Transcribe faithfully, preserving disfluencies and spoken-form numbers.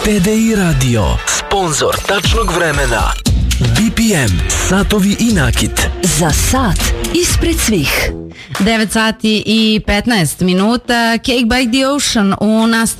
T D I Radio, sponzor tačnog vremena. B P M, satovi i nakit. Za sat ispred svih. devet sati i petnaest minuta. Cake by the Ocean u nastavi